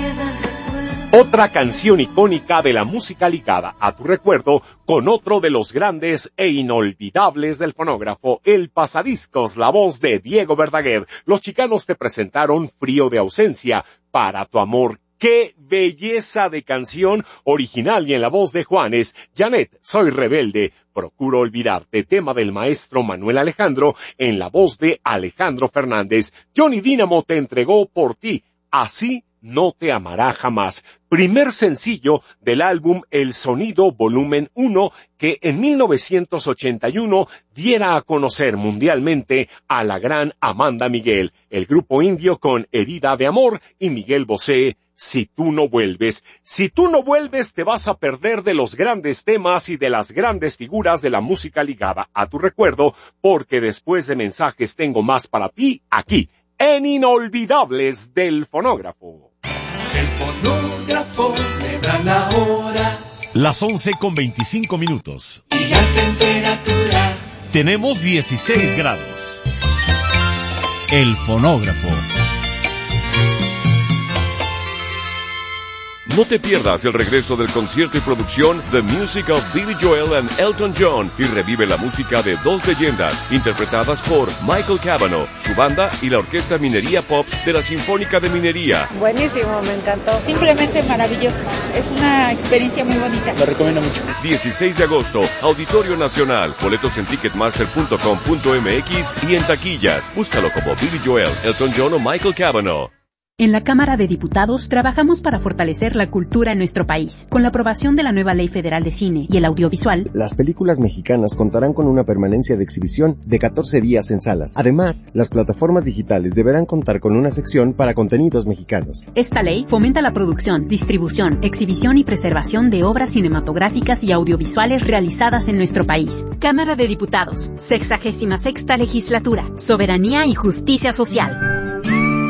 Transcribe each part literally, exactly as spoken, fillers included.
Otra canción icónica de la música ligada a tu recuerdo con otro de los grandes e inolvidables del fonógrafo, el pasadiscos, la voz de Diego Verdaguer. Los chicanos te presentaron Frío de ausencia, Para tu amor. ¡Qué belleza de canción original! Y en la voz de Juanes, Janet, Soy rebelde, Procuro olvidarte, tema del maestro Manuel Alejandro, en la voz de Alejandro Fernández. Johnny Dínamo te entregó Por ti, Así no te amará jamás, primer sencillo del álbum El Sonido Volumen uno, que en mil novecientos ochenta y uno diera a conocer mundialmente a la gran Amanda Miguel, el grupo indio con Herida de Amor y Miguel Bosé, Si tú no vuelves. Si tú no vuelves te vas a perder de los grandes temas y de las grandes figuras de la música ligada a tu recuerdo, porque después de mensajes tengo más para ti aquí, en Inolvidables del Fonógrafo. El fonógrafo me da la hora. Las once con veinticinco minutos. Y la temperatura. Tenemos dieciséis grados. El fonógrafo. No te pierdas el regreso del concierto y producción The Music of Billy Joel and Elton John y revive la música de dos leyendas interpretadas por Michael Cavanaugh, su banda y la Orquesta Minería Pop de la Sinfónica de Minería. Buenísimo, me encantó. Simplemente maravilloso. Es una experiencia muy bonita. Lo recomiendo mucho. dieciséis de agosto, Auditorio Nacional. Boletos en ticketmaster punto com punto m x y en taquillas. Búscalo como Billy Joel, Elton John o Michael Cavanaugh. En la Cámara de Diputados trabajamos para fortalecer la cultura en nuestro país. Con la aprobación de la nueva Ley Federal de Cine y el Audiovisual, las películas mexicanas contarán con una permanencia de exhibición de catorce días en salas. Además, las plataformas digitales deberán contar con una sección para contenidos mexicanos. Esta ley fomenta la producción, distribución, exhibición y preservación de obras cinematográficas y audiovisuales realizadas en nuestro país. Cámara de Diputados, sexagésima sexta legislatura, soberanía y justicia social.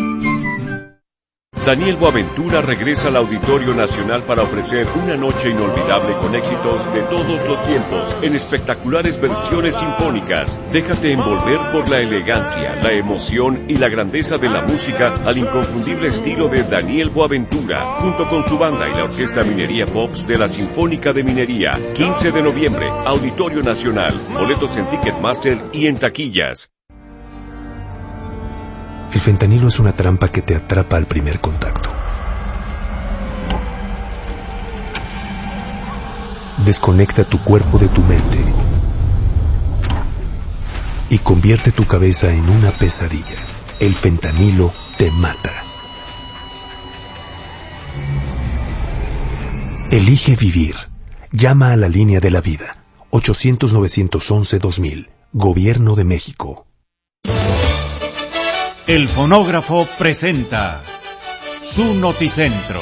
Daniel Boaventura regresa al Auditorio Nacional para ofrecer una noche inolvidable con éxitos de todos los tiempos, en espectaculares versiones sinfónicas. Déjate envolver por la elegancia, la emoción y la grandeza de la música al inconfundible estilo de Daniel Boaventura, junto con su banda y la Orquesta Minería Pops de la Sinfónica de Minería. quince de noviembre, Auditorio Nacional. Boletos en Ticketmaster y en taquillas. El fentanilo es una trampa que te atrapa al primer contacto. Desconecta tu cuerpo de tu mente y convierte tu cabeza en una pesadilla. El fentanilo te mata. Elige vivir. Llama a la línea de la vida. ochocientos novecientos once dos mil. Gobierno de México. El fonógrafo presenta su noticentro.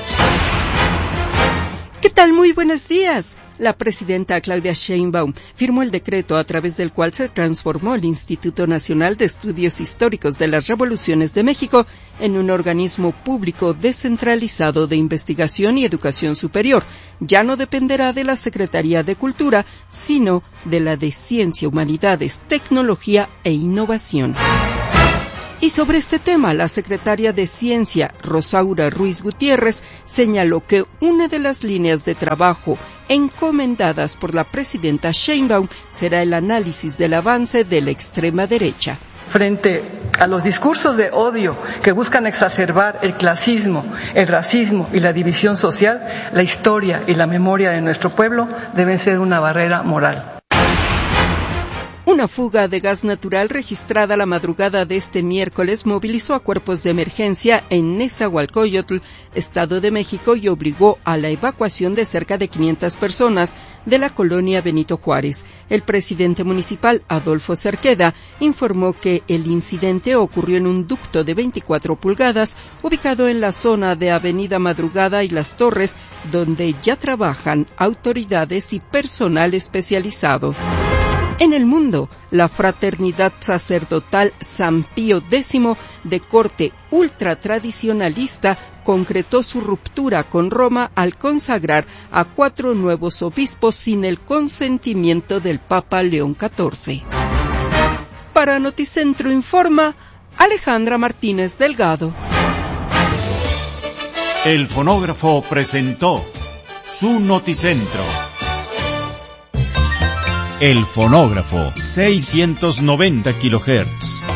¿Qué tal? Muy buenos días. La presidenta Claudia Sheinbaum firmó el decreto a través del cual se transformó el Instituto Nacional de Estudios Históricos de las Revoluciones de México en un organismo público descentralizado de investigación y educación superior. Ya no dependerá de la Secretaría de Cultura, sino de la de Ciencia, Humanidades, Tecnología e Innovación. Y sobre este tema, la secretaria de Ciencia, Rosaura Ruiz Gutiérrez, señaló que una de las líneas de trabajo encomendadas por la presidenta Sheinbaum será el análisis del avance de la extrema derecha. Frente a los discursos de odio que buscan exacerbar el clasismo, el racismo y la división social, la historia y la memoria de nuestro pueblo deben ser una barrera moral. Una fuga de gas natural registrada la madrugada de este miércoles movilizó a cuerpos de emergencia en Nezahualcóyotl, Estado de México, y obligó a la evacuación de cerca de quinientas personas de la colonia Benito Juárez. El presidente municipal, Adolfo Cerqueda, informó que el incidente ocurrió en un ducto de veinticuatro pulgadas ubicado en la zona de Avenida Madrugada y Las Torres, donde ya trabajan autoridades y personal especializado. En el mundo, la fraternidad sacerdotal San Pío X, de corte ultratradicionalista, concretó su ruptura con Roma al consagrar a cuatro nuevos obispos sin el consentimiento del Papa León catorce. Para Noticentro informa Alejandra Martínez Delgado. El fonógrafo presentó su noticentro. El fonógrafo, seiscientos noventa kilohertz.